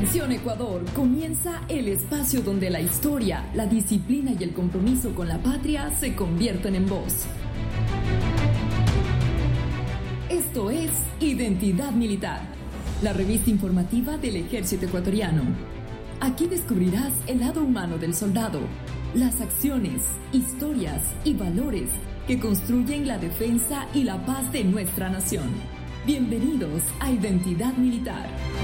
Atención Ecuador, comienza el espacio donde la historia, la disciplina y el compromiso con la patria se convierten en voz. Esto es Identidad Militar, la revista informativa del Ejército Ecuatoriano. Aquí descubrirás el lado humano del soldado, las acciones, historias y valores que construyen la defensa y la paz de nuestra nación. Bienvenidos a Identidad Militar.